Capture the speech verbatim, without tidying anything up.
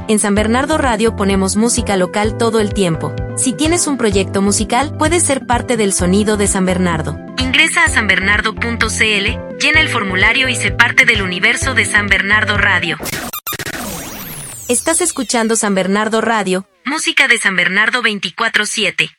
En San Bernardo Radio ponemos música local todo el tiempo. Si tienes un proyecto musical, puedes ser parte del sonido de San Bernardo. Ingresa a san bernardo punto c l, llena el formulario y sé parte del universo de San Bernardo Radio. Estás escuchando San Bernardo Radio, música de San Bernardo veinticuatro siete.